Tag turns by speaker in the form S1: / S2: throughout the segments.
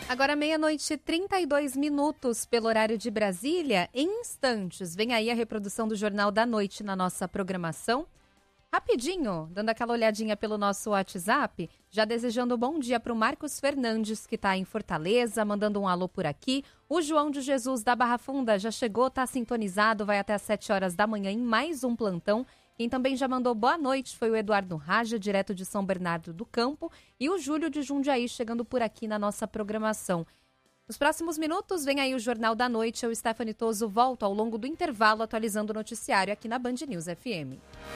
S1: Agora 00:32 pelo horário de Brasília. Em instantes, vem aí a reprodução do Jornal da Noite na nossa programação. Rapidinho, dando aquela olhadinha pelo nosso WhatsApp, já desejando um bom dia para o Marcos Fernandes, que está em Fortaleza, mandando um alô por aqui. O João de Jesus da Barra Funda já chegou, está sintonizado, vai até às 7 horas da manhã em mais um plantão. Quem também já mandou boa noite foi o Eduardo Raja, direto de São Bernardo do Campo, e o Júlio de Jundiaí chegando por aqui na nossa programação. Nos próximos minutos, vem aí o Jornal da Noite. Eu, Stephanie Toso, volto ao longo do intervalo atualizando o noticiário aqui na Band News FM.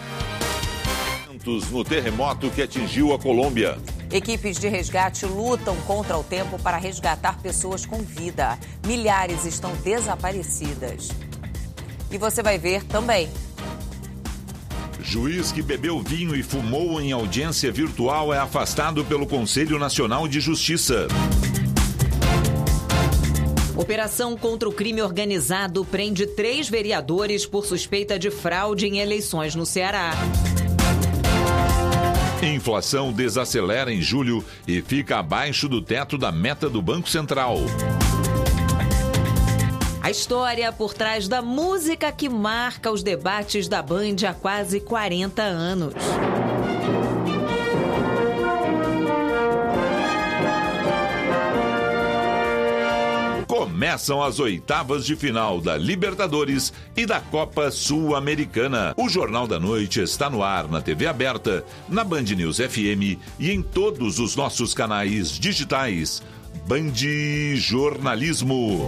S2: No terremoto que atingiu a Colômbia.
S3: Equipes de resgate lutam contra o tempo para resgatar pessoas com vida. Milhares estão desaparecidas. E você vai ver também.
S2: Juiz que bebeu vinho e fumou em audiência virtual é afastado pelo Conselho Nacional de Justiça.
S3: Operação contra o crime organizado prende 3 vereadores por suspeita de fraude em eleições no Ceará.
S2: Inflação desacelera em julho e fica abaixo do teto da meta do Banco Central.
S3: A história por trás da música que marca os debates da Band há quase 40 anos.
S2: Começam as oitavas de final da Libertadores e da Copa Sul-Americana. O Jornal da Noite está no ar na TV aberta, na Band News FM e em todos os nossos canais digitais. Band Jornalismo.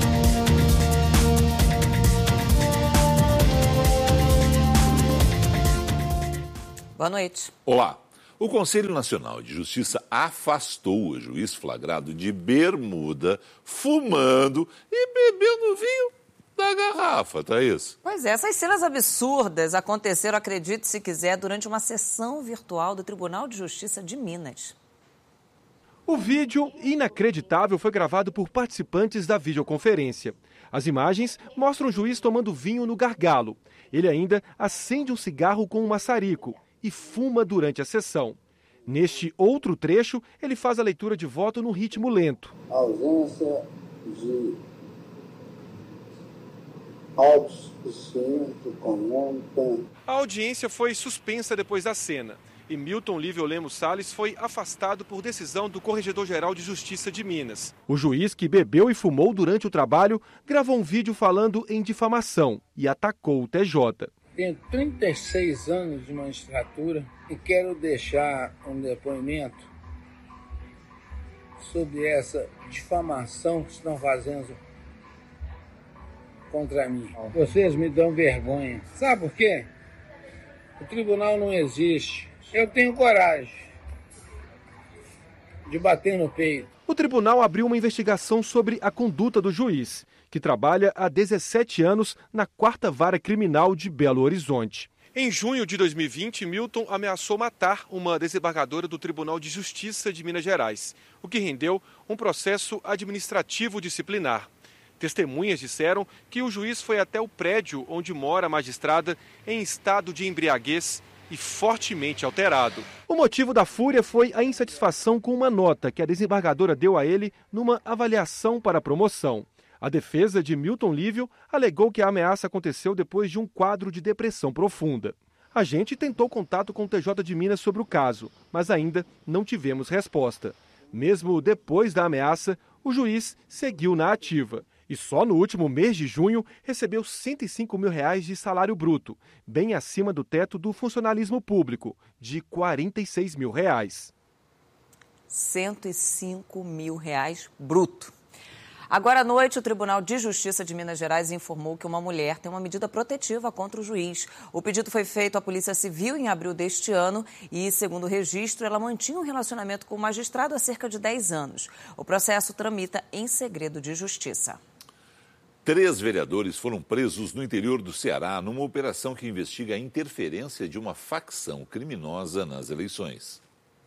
S3: Boa noite.
S2: Olá. O Conselho Nacional de Justiça afastou o juiz flagrado de bermuda, fumando e bebendo vinho da garrafa, Thaís.
S3: Pois é, essas cenas absurdas aconteceram, acredite se quiser, durante uma sessão virtual do Tribunal de Justiça de Minas.
S4: O vídeo inacreditável foi gravado por participantes da videoconferência. As imagens mostram o juiz tomando vinho no gargalo. Ele ainda acende um cigarro com um maçarico e fuma durante a sessão. Neste outro trecho, ele faz a leitura de voto no ritmo lento.
S5: Ausência de autossuficiente econômica.
S4: A audiência foi suspensa depois da cena e Milton Lívio Lemos Salles foi afastado por decisão do Corregedor-Geral de Justiça de Minas. O juiz, que bebeu e fumou durante o trabalho, gravou um vídeo falando em difamação e atacou o TJ.
S5: Tenho 36 anos de magistratura e quero deixar um depoimento sobre essa difamação que estão fazendo contra mim. Vocês me dão vergonha. Sabe por quê? O tribunal não existe. Eu tenho coragem de bater no peito.
S4: O tribunal abriu uma investigação sobre a conduta do juiz, que trabalha há 17 anos na 4ª Vara Criminal de Belo Horizonte. Em junho de 2020, Milton ameaçou matar uma desembargadora do Tribunal de Justiça de Minas Gerais, o que rendeu um processo administrativo disciplinar. Testemunhas disseram que o juiz foi até o prédio onde mora a magistrada em estado de embriaguez e fortemente alterado. O motivo da fúria foi a insatisfação com uma nota que a desembargadora deu a ele numa avaliação para promoção. A defesa de Milton Lívio alegou que a ameaça aconteceu depois de um quadro de depressão profunda. A gente tentou contato com o TJ de Minas sobre o caso, mas ainda não tivemos resposta. Mesmo depois da ameaça, o juiz seguiu na ativa. E só no último mês de junho recebeu R$105 mil de salário bruto, bem acima do teto do funcionalismo público, de R$46 mil.
S3: R$105 mil bruto. Agora à noite, o Tribunal de Justiça de Minas Gerais informou que uma mulher tem uma medida protetiva contra o juiz. O pedido foi feito à Polícia Civil em abril deste ano e, segundo o registro, ela mantinha um relacionamento com o magistrado há cerca de 10 anos. O processo tramita em segredo de justiça.
S2: 3 vereadores foram presos no interior do Ceará numa operação que investiga a interferência de uma facção criminosa nas eleições.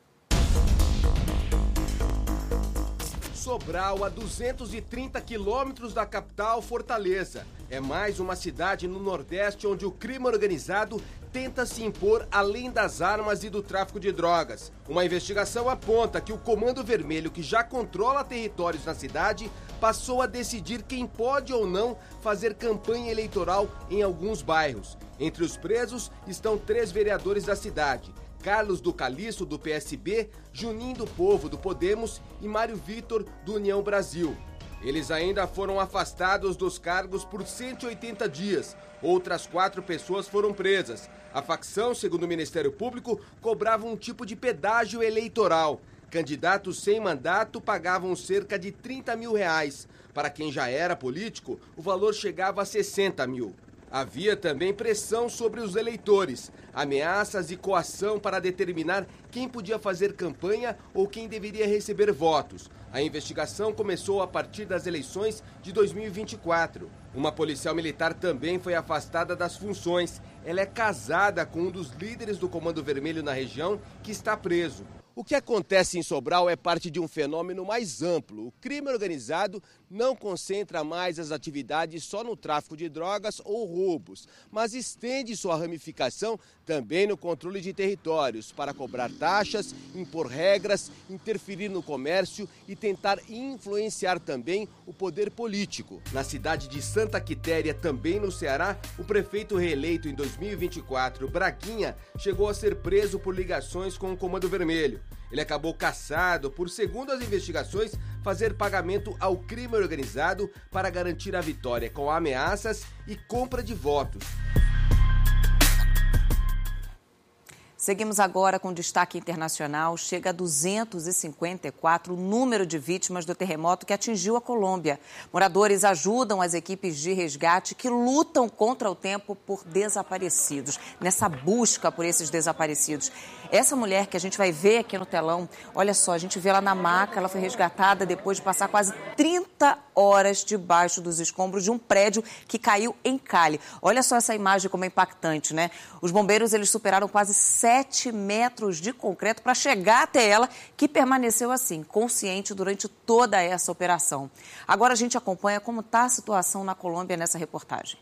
S6: Sobral, a 230 quilômetros da capital, Fortaleza. É mais uma cidade no Nordeste onde o crime organizado tenta se impor além das armas e do tráfico de drogas. Uma investigação aponta que o Comando Vermelho, que já controla territórios na cidade, passou a decidir quem pode ou não fazer campanha eleitoral em alguns bairros. Entre os presos estão 3 vereadores da cidade: Carlos do Caliço, do PSB, Juninho do Povo, do Podemos e Mário Vitor, do União Brasil. Eles ainda foram afastados dos cargos por 180 dias. Outras 4 pessoas foram presas. A facção, segundo o Ministério Público, cobrava um tipo de pedágio eleitoral. Candidatos sem mandato pagavam cerca de R$30 mil. Para quem já era político, o valor chegava a 60 mil. Havia também pressão sobre os eleitores, ameaças e coação para determinar quem podia fazer campanha ou quem deveria receber votos. A investigação começou a partir das eleições de 2024. Uma policial militar também foi afastada das funções. Ela é casada com um dos líderes do Comando Vermelho na região, que está preso. O que acontece em Sobral é parte de um fenômeno mais amplo. O crime organizado não concentra mais as atividades só no tráfico de drogas ou roubos, mas estende sua ramificação também no controle de territórios, para cobrar taxas, impor regras, interferir no comércio e tentar influenciar também o poder político. Na cidade de Santa Quitéria, também no Ceará, o prefeito reeleito em 2024, Braguinha, chegou a ser preso por ligações com o Comando Vermelho. Ele acabou cassado por, segundo as investigações, fazer pagamento ao crime organizado para garantir a vitória com ameaças e compra de votos.
S3: Seguimos agora com destaque internacional. Chega a 254 o número de vítimas do terremoto que atingiu a Colômbia. Moradores ajudam as equipes de resgate que lutam contra o tempo por desaparecidos, nessa busca por esses desaparecidos. Essa mulher que a gente vai ver aqui no telão, olha só, a gente vê ela na maca, ela foi resgatada depois de passar quase 30 horas debaixo dos escombros de um prédio que caiu em Cali. Olha só essa imagem como é impactante, né? Os bombeiros, eles superaram quase 7 metros de concreto para chegar até ela, que permaneceu assim, consciente durante toda essa operação. Agora a gente acompanha como está a situação na Colômbia nessa reportagem.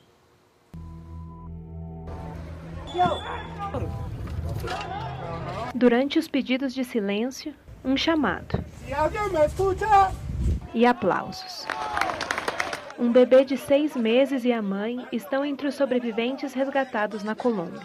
S7: Durante os pedidos de silêncio, um chamado e aplausos. Um bebê de 6 meses e a mãe estão entre os sobreviventes resgatados na Colômbia.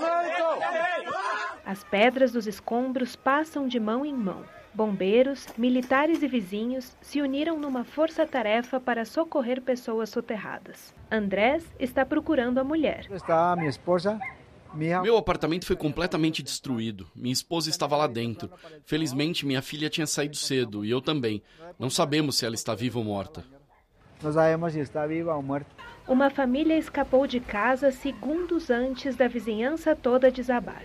S7: As pedras dos escombros passam de mão em mão. Bombeiros, militares e vizinhos se uniram numa força-tarefa para socorrer pessoas soterradas. Andrés está procurando a mulher.
S8: Está minha esposa.
S9: Meu apartamento foi completamente destruído. Minha esposa estava lá dentro. Felizmente, minha filha tinha saído cedo e eu também. Não sabemos se ela está viva ou morta.
S8: Não sabemos se está viva ou morta.
S7: Uma família escapou de casa segundos antes da vizinhança toda desabar.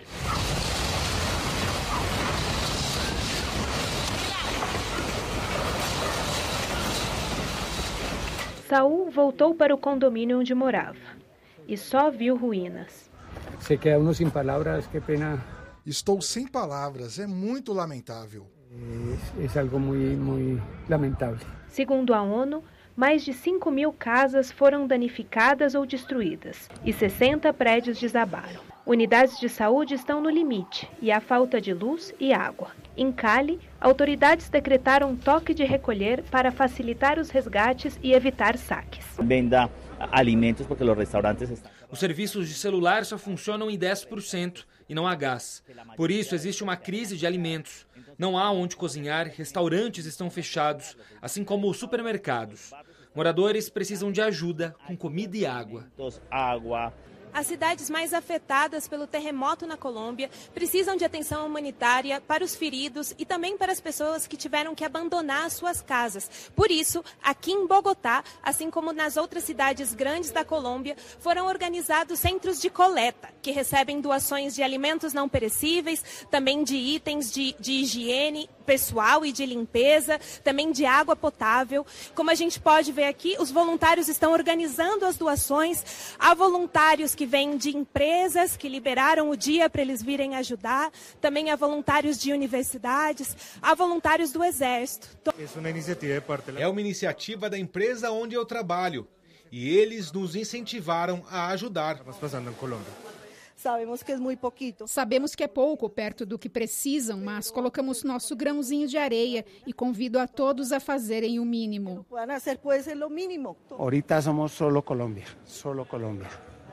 S7: Saúl voltou para o condomínio onde morava e só viu ruínas.
S8: Se queda uno sem palavras, que pena.
S10: Estou sem palavras, é muito lamentável.
S8: É algo muito lamentável.
S7: Segundo a ONU, mais de 5.000 casas foram danificadas ou destruídas e 60 prédios desabaram. Unidades de saúde estão no limite e há falta de luz e água. Em Cali, autoridades decretaram um toque de recolher para facilitar os resgates e evitar saques.
S11: Venda alimentos porque os restaurantes estão...
S12: Os serviços de celular só funcionam em 10% e não há gás. Por isso, existe uma crise de alimentos. Não há onde cozinhar, restaurantes estão fechados, assim como os supermercados. Moradores precisam de ajuda com comida e água.
S13: As cidades mais afetadas pelo terremoto na Colômbia precisam de atenção humanitária para os feridos e também para as pessoas que tiveram que abandonar as suas casas. Por isso, aqui em Bogotá, assim como nas outras cidades grandes da Colômbia, foram organizados centros de coleta, que recebem doações de alimentos não perecíveis, também de itens de higiene pessoal e de limpeza, também de água potável. Como a gente pode ver aqui, os voluntários estão organizando as doações. Há voluntários que vêm de empresas que liberaram o dia para eles virem ajudar. Também há voluntários de universidades, há voluntários do Exército.
S14: É uma iniciativa da empresa onde eu trabalho e eles nos incentivaram a ajudar.
S15: Sabemos que é pouco perto do que precisam, mas colocamos nosso grãozinho de areia e convido a todos a fazerem o mínimo.
S8: Ahorita somos solo Colômbia, solo Colômbia.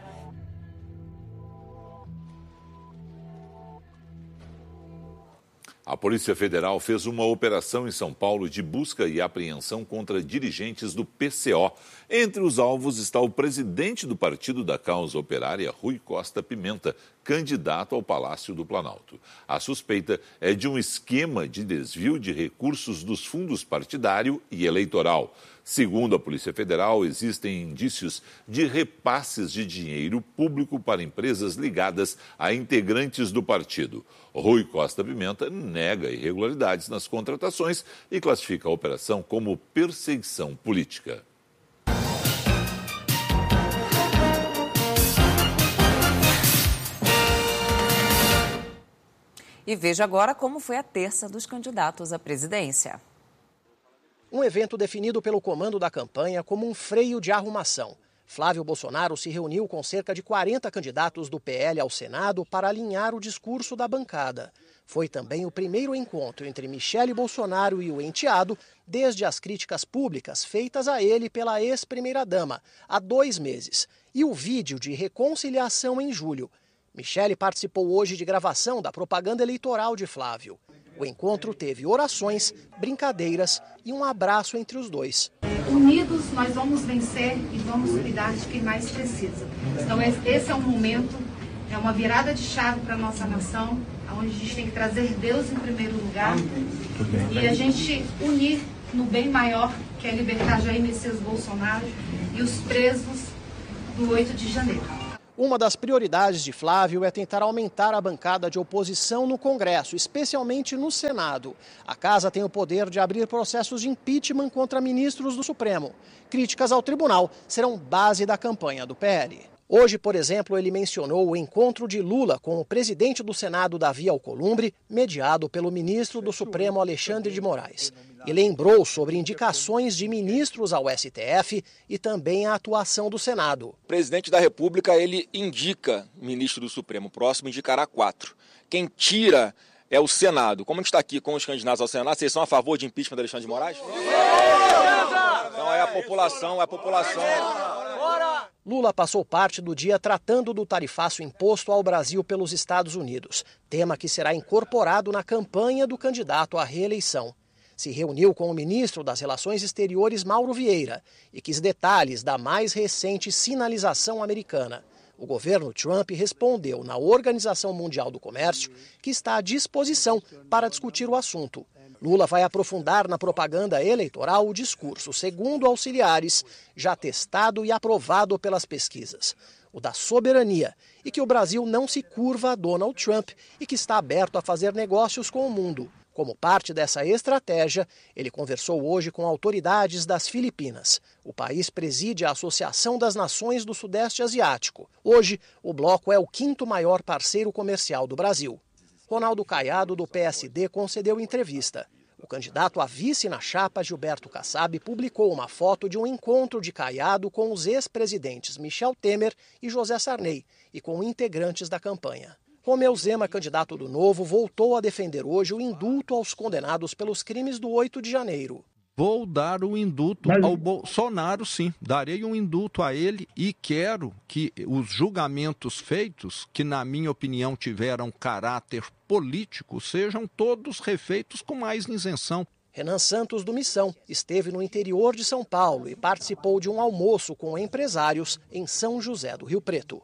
S2: A Polícia Federal fez uma operação em São Paulo de busca e apreensão contra dirigentes do PCO. Entre os alvos está o presidente do Partido da Causa Operária, Rui Costa Pimenta, candidato ao Palácio do Planalto. A suspeita é de um esquema de desvio de recursos dos fundos partidário e eleitoral. Segundo a Polícia Federal, existem indícios de repasses de dinheiro público para empresas ligadas a integrantes do partido. Rui Costa Pimenta nega irregularidades nas contratações e classifica a operação como perseguição política.
S3: E veja agora como foi a terça dos candidatos à presidência.
S16: Um evento definido pelo comando da campanha como um freio de arrumação. Flávio Bolsonaro se reuniu com cerca de 40 candidatos do PL ao Senado para alinhar o discurso da bancada. Foi também o primeiro encontro entre Michele Bolsonaro e o enteado desde as críticas públicas feitas a ele pela ex-primeira-dama há 2 meses e o vídeo de reconciliação em julho. Michele participou hoje de gravação da propaganda eleitoral de Flávio. O encontro teve orações, brincadeiras e um abraço entre os dois.
S17: Unidos nós vamos vencer e vamos cuidar de quem mais precisa. Então esse é um momento, é uma virada de chave para a nossa nação, onde a gente tem que trazer Deus em primeiro lugar e a gente unir no bem maior, que é libertar Jair Messias Bolsonaro e os presos do 8 de janeiro.
S16: Uma das prioridades de Flávio é tentar aumentar a bancada de oposição no Congresso, especialmente no Senado. A casa tem o poder de abrir processos de impeachment contra ministros do Supremo. Críticas ao tribunal serão base da campanha do PL. Hoje, por exemplo, ele mencionou o encontro de Lula com o presidente do Senado, Davi Alcolumbre, mediado pelo ministro do Supremo, Alexandre de Moraes. E lembrou sobre indicações de ministros ao STF e também a atuação do Senado.
S18: O presidente da República, ele indica ministro do Supremo, o próximo indicará 4. Quem tira é o Senado. Como a gente está aqui com os candidatos ao Senado, vocês são a favor de impeachment de Alexandre de Moraes? Não, é a população,
S16: Lula passou parte do dia tratando do tarifaço imposto ao Brasil pelos Estados Unidos, tema que será incorporado na campanha do candidato à reeleição. Se reuniu com o ministro das Relações Exteriores, Mauro Vieira, e quis detalhes da mais recente sinalização americana. O governo Trump respondeu na Organização Mundial do Comércio que está à disposição para discutir o assunto. Lula vai aprofundar na propaganda eleitoral o discurso, segundo auxiliares, já testado e aprovado pelas pesquisas. O da soberania e que o Brasil não se curva a Donald Trump e que está aberto a fazer negócios com o mundo. Como parte dessa estratégia, ele conversou hoje com autoridades das Filipinas. O país preside a Associação das Nações do Sudeste Asiático. Hoje, o bloco é o 5º maior parceiro comercial do Brasil. Ronaldo Caiado, do PSD, concedeu entrevista. O candidato a vice na chapa, Gilberto Kassab, publicou uma foto de um encontro de Caiado com os ex-presidentes Michel Temer e José Sarney e com integrantes da campanha. Romeu Zema, candidato do Novo, voltou a defender hoje o indulto aos condenados pelos crimes do 8 de janeiro.
S19: Vou dar o indulto ao Bolsonaro, sim. Darei um indulto a ele e quero que os julgamentos feitos, que na minha opinião tiveram caráter político, sejam todos refeitos com mais isenção.
S16: Renan Santos, do Missão, esteve no interior de São Paulo e participou de um almoço com empresários em São José do Rio Preto.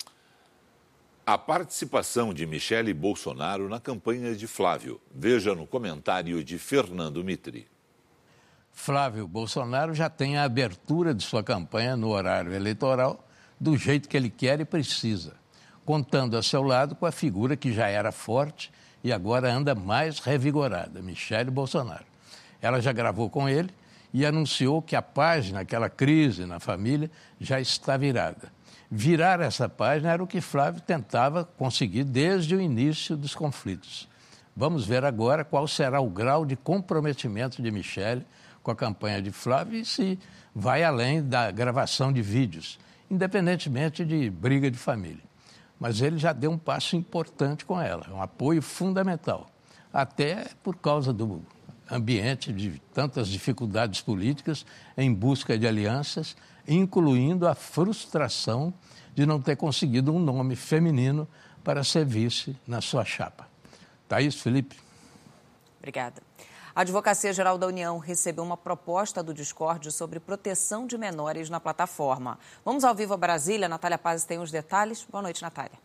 S2: A participação de Michele Bolsonaro na campanha de Flávio. Veja no comentário de Fernando Mitri.
S20: Flávio Bolsonaro já tem a abertura de sua campanha no horário eleitoral do jeito que ele quer e precisa, contando a seu lado com a figura que já era forte e agora anda mais revigorada, Michele Bolsonaro. Ela já gravou com ele e anunciou que a página, aquela crise na família, já está virada. Virar essa página era o que Flávio tentava conseguir desde o início dos conflitos. Vamos ver agora qual será o grau de comprometimento de Michele com a campanha de Flávio e se vai além da gravação de vídeos, independentemente de briga de família. mas ele já deu um passo importante com ela, um apoio fundamental, até por causa do ambiente de tantas dificuldades políticas em busca de alianças, incluindo a frustração de não ter conseguido um nome feminino para ser vice na sua chapa. Thaís, Felipe.
S3: Obrigada. A Advocacia Geral da União recebeu uma proposta do Discord sobre proteção de menores na plataforma. Vamos ao vivo a Brasília. Natália Paz tem os detalhes. Boa noite, Natália.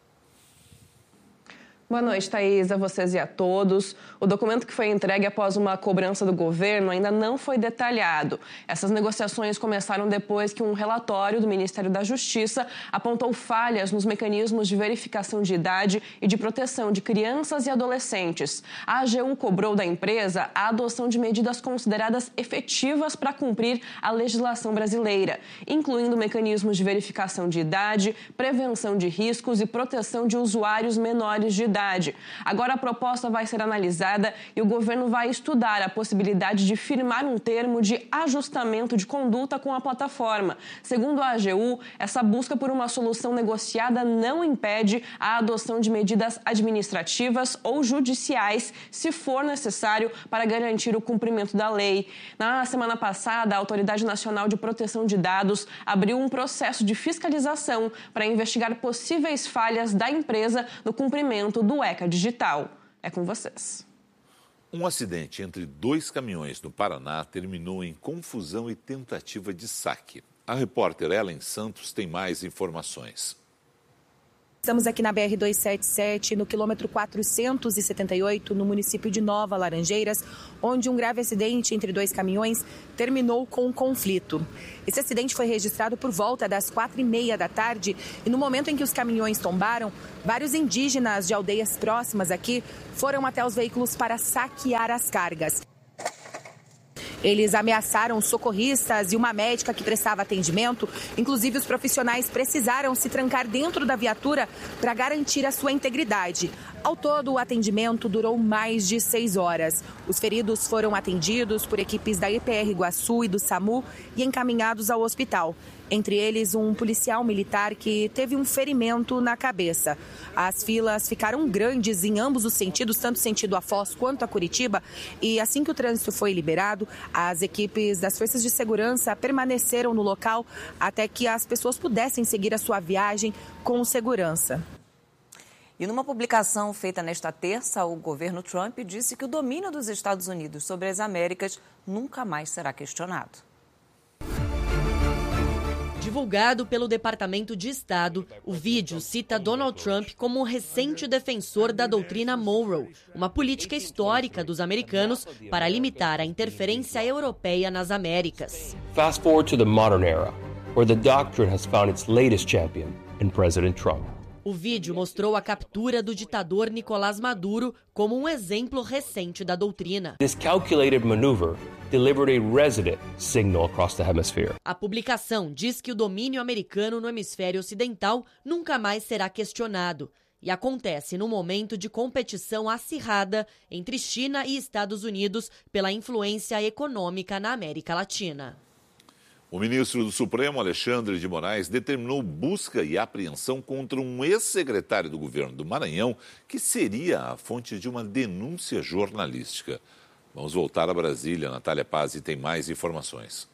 S21: Boa noite, Thaís, a vocês e a todos. O documento que foi entregue após uma cobrança do governo ainda não foi detalhado. Essas negociações começaram depois que um relatório do Ministério da Justiça apontou falhas nos mecanismos de verificação de idade e de proteção de crianças e adolescentes. A AGU cobrou da empresa a adoção de medidas consideradas efetivas para cumprir a legislação brasileira, incluindo mecanismos de verificação de idade, prevenção de riscos e proteção de usuários menores de idade. Agora a proposta vai ser analisada e o governo vai estudar a possibilidade de firmar um termo de ajustamento de conduta com a plataforma. Segundo a AGU, essa busca por uma solução negociada não impede a adoção de medidas administrativas ou judiciais, se for necessário, para garantir o cumprimento da lei. Na semana passada, a Autoridade Nacional de Proteção de Dados abriu um processo de fiscalização para investigar possíveis falhas da empresa no cumprimento do ECA Digital. É com vocês.
S2: Um acidente entre 2 caminhões no Paraná terminou em confusão e tentativa de saque. A repórter Ellen Santos tem mais informações.
S22: Estamos aqui na BR-277, no quilômetro 478, no município de Nova Laranjeiras, onde um grave acidente entre 2 caminhões terminou com um conflito. Esse acidente foi registrado por volta das 4h30 da tarde e no momento em que os caminhões tombaram, vários indígenas de aldeias próximas aqui foram até os veículos para saquear as cargas. Eles ameaçaram socorristas e uma médica que prestava atendimento. Inclusive, os profissionais precisaram se trancar dentro da viatura para garantir a sua integridade. Ao todo, o atendimento durou mais de 6 horas. Os feridos foram atendidos por equipes da EPR Iguaçu e do SAMU e encaminhados ao hospital. Entre eles, um policial militar que teve um ferimento na cabeça. As filas ficaram grandes em ambos os sentidos, tanto sentido a Foz quanto a Curitiba. E assim que o trânsito foi liberado, as equipes das forças de segurança permaneceram no local até que as pessoas pudessem seguir a sua viagem com segurança.
S3: E numa publicação feita nesta terça, o governo Trump disse que o domínio dos Estados Unidos sobre as Américas nunca mais será questionado.
S23: Divulgado pelo Departamento de Estado, o vídeo cita Donald Trump como um recente defensor da doutrina Monroe, uma política histórica dos americanos para limitar a interferência europeia nas Américas.
S24: Fast forward to the modern era, where the doctrine has found its latest champion in President Trump.
S23: O vídeo mostrou a captura do ditador Nicolás Maduro como um exemplo recente da doutrina.
S24: This calculated maneuver delivered a resident signal across the hemisphere.
S23: A publicação diz que o domínio americano no hemisfério ocidental nunca mais será questionado e acontece no momento de competição acirrada entre China e Estados Unidos pela influência econômica na América Latina.
S2: O ministro do Supremo, Alexandre de Moraes, determinou busca e apreensão contra um ex-secretário do governo do Maranhão, que seria a fonte de uma denúncia jornalística. Vamos voltar a Brasília. Natália Paz tem mais informações.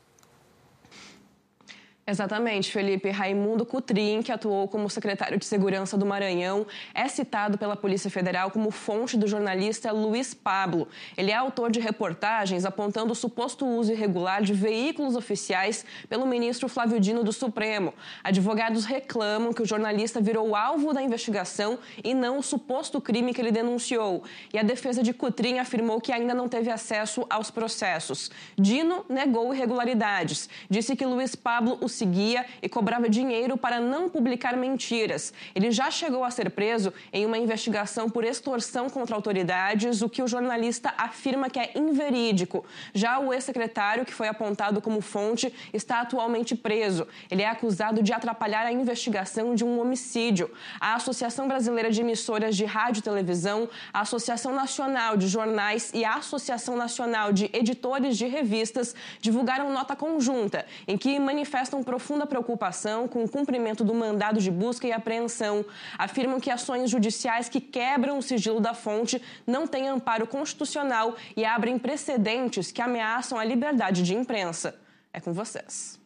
S21: Exatamente, Felipe. Raimundo Cutrim, que atuou como secretário de Segurança do Maranhão, é citado pela Polícia Federal como fonte do jornalista Luiz Pablo. Ele é autor de reportagens apontando o suposto uso irregular de veículos oficiais pelo ministro Flávio Dino do Supremo. Advogados reclamam que o jornalista virou alvo da investigação e não o suposto crime que ele denunciou. E a defesa de Cutrim afirmou que ainda não teve acesso aos processos. Dino negou irregularidades. Disse que Luiz Pablo o seguia e cobrava dinheiro para não publicar mentiras. Ele já chegou a ser preso em uma investigação por extorsão contra autoridades, o que o jornalista afirma que é inverídico. Já o ex-secretário, que foi apontado como fonte, está atualmente preso. Ele é acusado de atrapalhar a investigação de um homicídio. A Associação Brasileira de Emissoras de Rádio e Televisão, a Associação Nacional de Jornais e a Associação Nacional de Editores de Revistas divulgaram nota conjunta em que manifestam profunda preocupação com o cumprimento do mandado de busca e apreensão. Afirmam que ações judiciais que quebram o sigilo da fonte não têm amparo constitucional e abrem precedentes que ameaçam a liberdade de imprensa. É com vocês.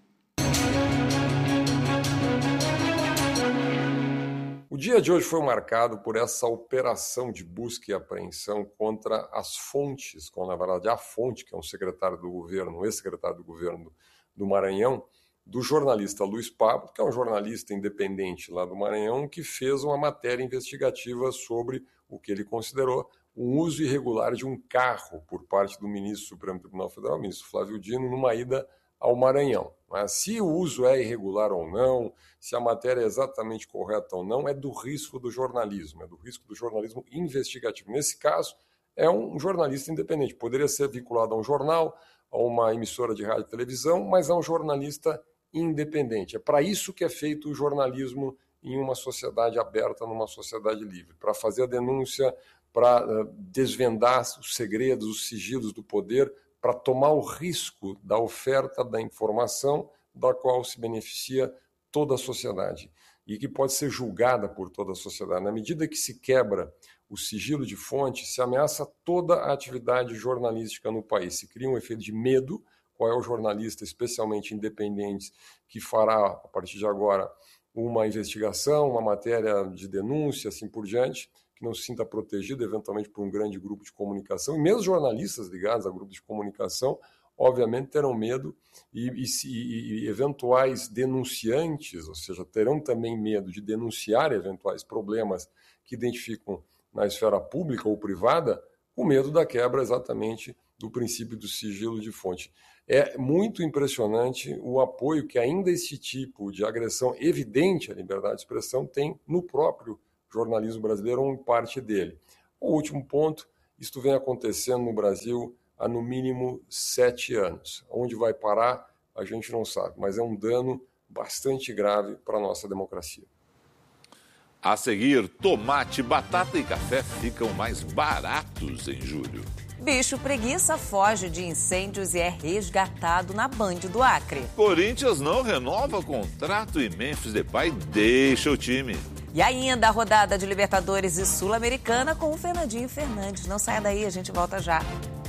S1: O dia de hoje foi marcado por essa operação de busca e apreensão contra as fontes, na verdade a fonte, que é um secretário do governo, um ex-secretário do governo do Maranhão, do jornalista Luiz Pablo, que é um jornalista independente lá do Maranhão, que fez uma matéria investigativa sobre o que ele considerou um uso irregular de um carro por parte do ministro do Supremo Tribunal Federal, o ministro Flávio Dino, numa ida ao Maranhão. Mas se o uso é irregular ou não, se a matéria é exatamente correta ou não, é do risco do jornalismo, é do risco do jornalismo investigativo. Nesse caso, é um jornalista independente. Poderia ser vinculado a um jornal, a uma emissora de rádio e televisão, mas é um jornalista independente. É para isso que é feito o jornalismo em uma sociedade aberta, numa sociedade livre, para fazer a denúncia, para desvendar os segredos, os sigilos do poder, para tomar o risco da oferta da informação da qual se beneficia toda a sociedade e que pode ser julgada por toda a sociedade. Na medida que se quebra o sigilo de fonte, se ameaça toda a atividade jornalística no país. Se cria um efeito de medo. Qual é o jornalista, especialmente independente, que fará, a partir de agora, uma investigação, uma matéria de denúncia, assim por diante, que não se sinta protegido, eventualmente, por um grande grupo de comunicação. E mesmo jornalistas ligados a grupos de comunicação, obviamente, terão medo e eventuais denunciantes, ou seja, terão também medo de denunciar eventuais problemas que identificam na esfera pública ou privada, com medo da quebra exatamente do princípio do sigilo de fonte. É muito impressionante o apoio que ainda esse tipo de agressão evidente à liberdade de expressão tem no próprio jornalismo brasileiro, ou em parte dele. O último ponto, isto vem acontecendo no Brasil há no mínimo 7 anos. Onde vai parar, a gente não sabe, mas é um dano bastante grave para a nossa democracia.
S2: A seguir, tomate, batata e café ficam mais baratos em julho.
S3: Bicho preguiça foge de incêndios e é resgatado na Band do Acre.
S2: Corinthians não renova contrato e Memphis Depay deixa o time.
S3: E ainda a rodada de Libertadores e Sul-Americana com o Fernandinho Fernandes. Não saia daí, a gente volta já.